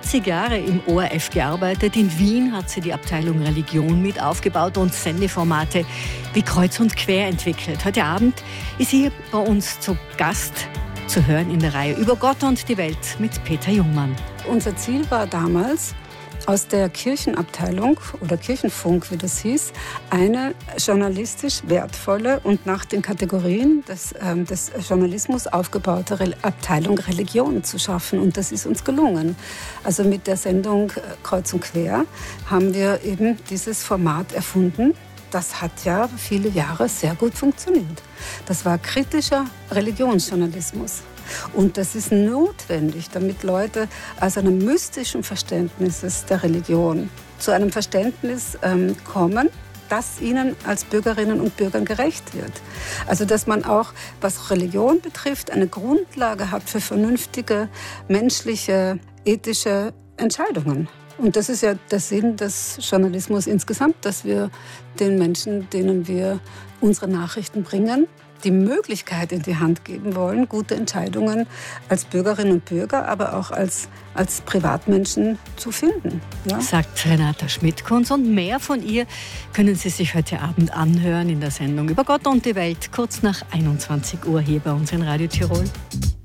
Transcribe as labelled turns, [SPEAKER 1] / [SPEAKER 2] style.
[SPEAKER 1] 40 Jahre im ORF gearbeitet. In Wien hat sie die Abteilung Religion mit aufgebaut und Sendeformate wie Kreuz und Quer entwickelt. Heute Abend ist sie hier bei uns zu Gast, zu hören in der Reihe Über Gott und die Welt mit Peter Jungmann.
[SPEAKER 2] Unser Ziel war damals, aus der Kirchenabteilung oder Kirchenfunk, wie das hieß, eine journalistisch wertvolle und nach den Kategorien des Journalismus aufgebaute Abteilung Religion zu schaffen. Und das ist uns gelungen. Also mit der Sendung Kreuz und Quer haben wir eben dieses Format erfunden. Das hat ja viele Jahre sehr gut funktioniert. Das war kritischer Religionsjournalismus. Und das ist notwendig, damit Leute aus einem mystischen Verständnis der Religion zu einem Verständnis kommen, das ihnen als Bürgerinnen und Bürgern gerecht wird. Also dass man auch, was Religion betrifft, eine Grundlage hat für vernünftige, menschliche, ethische Entscheidungen. Und das ist ja der Sinn des Journalismus insgesamt, dass wir den Menschen, denen wir unsere Nachrichten bringen, die Möglichkeit in die Hand geben wollen, gute Entscheidungen als Bürgerinnen und Bürger, aber auch als Privatmenschen zu finden. Ja?
[SPEAKER 1] Sagt Renata Schmidt-Kunz. Und mehr von ihr können Sie sich heute Abend anhören in der Sendung Über Gott und die Welt, kurz nach 21 Uhr hier bei uns in Radio Tirol.